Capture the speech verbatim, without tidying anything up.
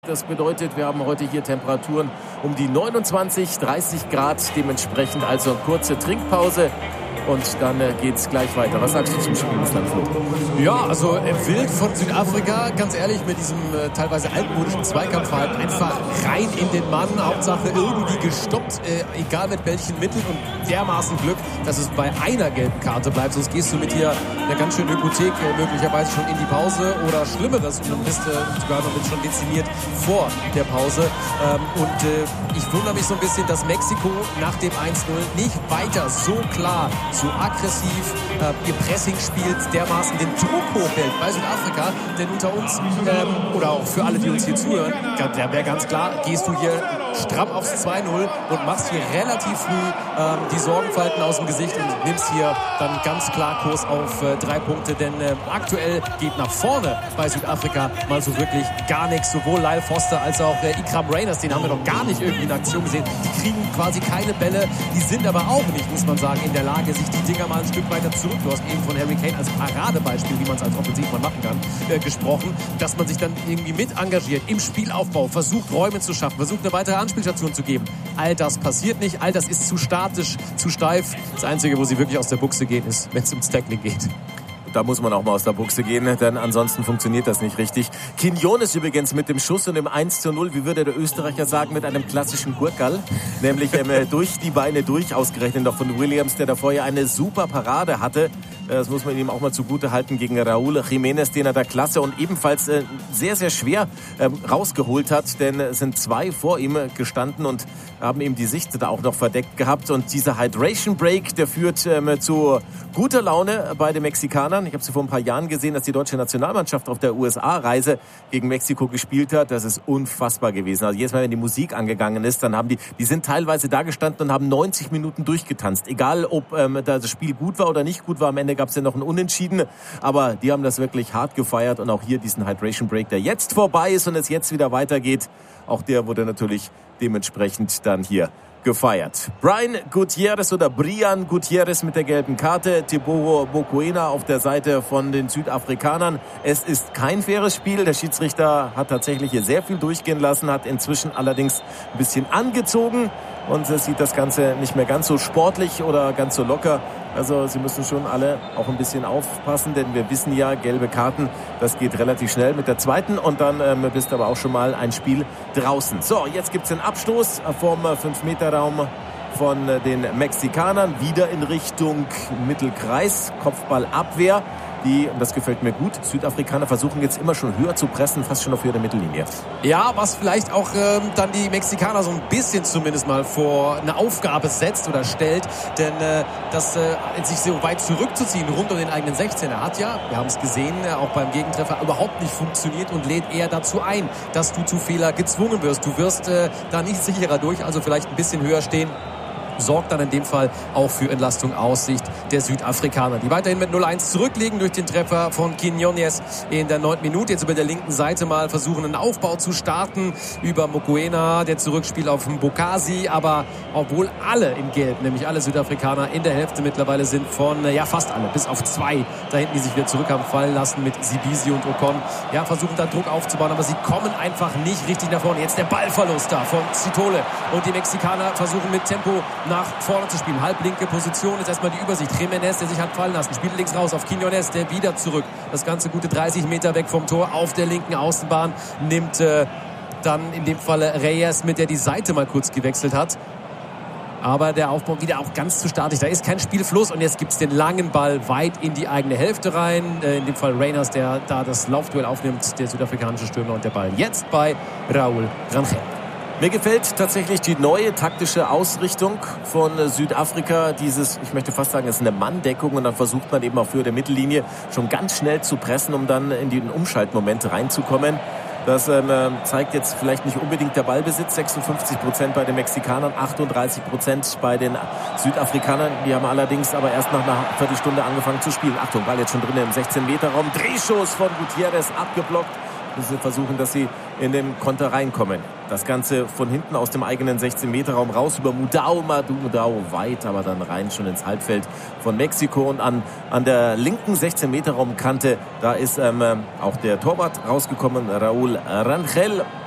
Das bedeutet, wir haben heute hier Temperaturen um die neunundzwanzig, dreißig Grad, dementsprechend also eine kurze Trinkpause. Und dann äh, geht's gleich weiter. Was sagst du zum Spiel bislang, Flo? Ja, also äh, wild von Südafrika, ganz ehrlich, mit diesem äh, teilweise altmodischen Zweikampfverhalten einfach rein in den Mann. Hauptsache irgendwie gestoppt, äh, egal mit welchen Mitteln und dermaßen Glück, dass es bei einer gelben Karte bleibt. Sonst gehst du mit hier einer ganz schönen Hypothek äh, möglicherweise schon in die Pause oder Schlimmeres und dann bist du äh, sogar noch schon dezimiert vor der Pause. Ähm, und äh, ich wundere mich so ein bisschen, dass Mexiko nach dem eins null nicht weiter so klar, so aggressiv äh, ihr Pressing spielt, dermaßen den Druck hochhält bei Südafrika. Denn unter uns, ähm, oder auch für alle, die uns hier zuhören, da wäre ganz klar, gehst du hier stramm aufs zwei null und machst hier relativ früh ähm, die Sorgenfalten aus dem Gesicht und nimmst hier dann ganz klar Kurs auf äh, drei Punkte. Denn äh, aktuell geht nach vorne bei Südafrika mal so wirklich gar nichts. Sowohl Lyle Foster als auch äh, Ikram Reyners, den haben wir noch gar nicht irgendwie in Aktion gesehen. Die kriegen quasi keine Bälle, die sind aber auch nicht, muss man sagen, in der Lage, sich die Dinger mal ein Stück weiter zurück. Du hast eben von Harry Kane als Paradebeispiel, wie man es als Offensivmann machen kann, äh, gesprochen, dass man sich dann irgendwie mit engagiert im Spielaufbau, versucht Räume zu schaffen, versucht eine weitere Anspielstation zu geben. All das passiert nicht, all das ist zu statisch, zu steif. Das Einzige, wo sie wirklich aus der Buchse gehen, ist, wenn es ums Tackling geht. Da muss man auch mal aus der Buchse gehen, denn ansonsten funktioniert das nicht richtig. Quinones übrigens mit dem Schuss und dem eins zu null, wie würde der Österreicher sagen, mit einem klassischen Gurkal, nämlich ähm, durch die Beine durch, ausgerechnet noch von Williams, der da vorher eine super Parade hatte. Das muss man ihm auch mal zugute halten gegen Raúl Jiménez, den er da klasse und ebenfalls äh, sehr, sehr schwer äh, rausgeholt hat, denn es sind zwei vor ihm gestanden und haben eben die Sicht da auch noch verdeckt gehabt. Und dieser Hydration Break, der führt ähm, zu guter Laune bei den Mexikanern. Ich habe sie vor ein paar Jahren gesehen, dass die deutsche Nationalmannschaft auf der U S A-Reise gegen Mexiko gespielt hat. Das ist unfassbar gewesen. Also jedes Mal, wenn die Musik angegangen ist, dann haben die, die sind teilweise da gestanden und haben neunzig Minuten durchgetanzt. Egal, ob ähm, das Spiel gut war oder nicht gut war, am Ende gab es ja noch ein Unentschieden. Aber die haben das wirklich hart gefeiert und auch hier diesen Hydration Break, der jetzt vorbei ist und es jetzt wieder weitergeht. Auch der wurde natürlich dementsprechend dann hier gefeiert. Brian Gutierrez oder Brian Gutierrez mit der gelben Karte, Teboho Mokoena auf der Seite von den Südafrikanern. Es ist kein faires Spiel. Der Schiedsrichter hat tatsächlich hier sehr viel durchgehen lassen, hat inzwischen allerdings ein bisschen angezogen und es sieht das Ganze nicht mehr ganz so sportlich oder ganz so locker. Also sie müssen schon alle auch ein bisschen aufpassen, denn wir wissen ja, gelbe Karten, das geht relativ schnell mit der zweiten und dann ähm, bist aber auch schon mal ein Spiel draußen. So, jetzt gibt's den Abstoß vom fünf Meter Raum von den Mexikanern, wieder in Richtung Mittelkreis, Kopfballabwehr. Die, und das gefällt mir gut, Südafrikaner versuchen jetzt immer schon höher zu pressen, fast schon auf Höhe der Mittellinie. Ja, was vielleicht auch ähm, dann die Mexikaner so ein bisschen zumindest mal vor eine Aufgabe setzt oder stellt. Denn äh, das äh, sich so weit zurückzuziehen rund um den eigenen sechzehner hat ja, wir haben es gesehen, äh, auch beim Gegentreffer überhaupt nicht funktioniert und lädt eher dazu ein, dass du zu Fehler gezwungen wirst. Du wirst äh, da nicht sicherer durch, also vielleicht ein bisschen höher stehen. Sorgt dann in dem Fall auch für Entlastung aus Sicht der Südafrikaner, die weiterhin mit null eins zurückliegen durch den Treffer von Quinones in der neunten Minute. Jetzt über der linken Seite mal versuchen, einen Aufbau zu starten über Mokoena, der zurückspielt auf Mbokasi, aber obwohl alle in Gelb, nämlich alle Südafrikaner in der Hälfte mittlerweile sind von, ja fast alle, bis auf zwei da hinten, die sich wieder zurück haben fallen lassen mit Sibisi und Ocon, ja versuchen da Druck aufzubauen, aber sie kommen einfach nicht richtig nach vorne. Jetzt der Ballverlust da von Zitole und die Mexikaner versuchen mit Tempo nach vorne zu spielen. Halblinke Position, ist erstmal die Übersicht. Jiménez, der sich hat fallen lassen, spielt links raus auf Quinones, der wieder zurück. Das Ganze gute dreißig Meter weg vom Tor auf der linken Außenbahn. Nimmt äh, dann in dem Falle Reyes mit, der die Seite mal kurz gewechselt hat. Aber der Aufbau wieder auch ganz zu statisch. Da ist kein Spielfluss und jetzt gibt es den langen Ball weit in die eigene Hälfte rein. Äh, in dem Fall Reyners, der da das Laufduell aufnimmt, der südafrikanische Stürmer, und der Ball jetzt bei Raúl Rangel. Mir gefällt tatsächlich die neue taktische Ausrichtung von Südafrika. Dieses, ich möchte fast sagen, es ist eine Manndeckung und dann versucht man eben auf Höhe der Mittellinie schon ganz schnell zu pressen, um dann in den Umschaltmoment reinzukommen. Das ähm, zeigt jetzt vielleicht nicht unbedingt der Ballbesitz. sechsundfünfzig Prozent bei den Mexikanern, achtunddreißig Prozent bei den Südafrikanern. Die haben allerdings aber erst nach einer Viertelstunde angefangen zu spielen. Achtung, Ball jetzt schon drin im sechzehn Meter Raum. Drehschuss von Gutierrez abgeblockt. Sie versuchen, dass sie in den Konter reinkommen. Das Ganze von hinten aus dem eigenen sechzehn Meter Raum raus über Mudau, Madu Mudau weit, aber dann rein schon ins Halbfeld von Mexiko. Und an, an der linken sechzehn Meter Raumkante, da ist ähm, auch der Torwart rausgekommen, Raúl Rangel.